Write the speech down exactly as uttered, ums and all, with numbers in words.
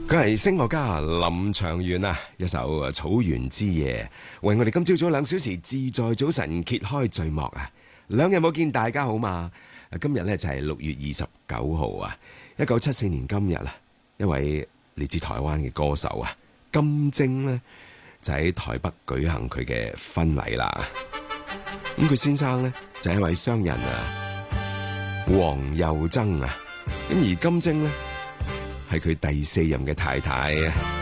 佢係聲樂家林長源啊，一首《草原之夜》為我哋今朝早兩小時自在早晨揭開序幕啊！兩日冇見，大家好嘛？今日呢就係六月二十九號啊！一九七四年今日啊，一位嚟自台灣嘅歌手啊，金晶呢就喺台北舉行佢嘅婚禮啦。咁佢先生呢就係一位商人啊，黃又曾啊。咁而金晶呢係佢第四任嘅太太啊。